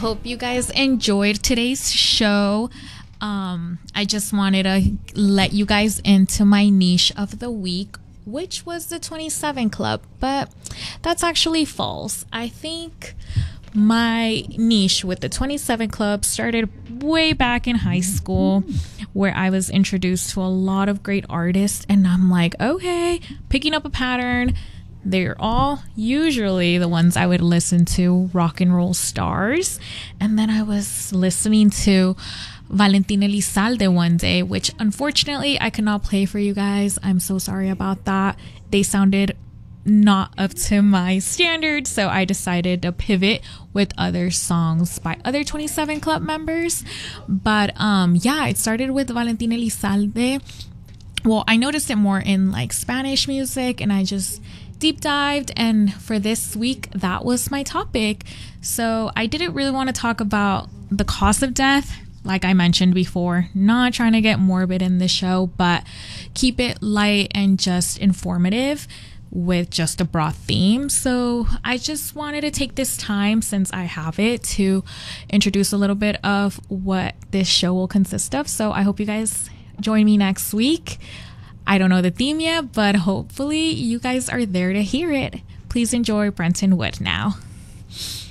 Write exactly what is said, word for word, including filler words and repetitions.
hope you guys enjoyed today's show. Um, I just wanted to let you guys into my niche of the week, which was the twenty-seven Club, but that's actually false. I think my niche with the twenty-seven Club started way back in high school, where I was introduced to a lot of great artists, and I'm like, okay, picking up a pattern. They're all usually the ones I would listen to, rock and roll stars. And then I was listening to Valentin Elizalde one day, which unfortunately I could not play for you guys. I'm so sorry about that. They sounded not up to my standards, so I decided to pivot with other songs by other twenty-seven Club members. But um yeah, it started with Valentin Elizalde. Well, I noticed it more in like Spanish music, and I just deep dived, and for this week that was my topic. So I didn't really want to talk about the cause of death, like I mentioned before, not trying to get morbid in the show, but keep it light and just informative with just a broad theme. So I just wanted to take this time, since I have it, to introduce a little bit of what this show will consist of. So I hope you guys join me next week. I don't know the theme yet, but hopefully you guys are there to hear it. Please enjoy Brenton Wood now.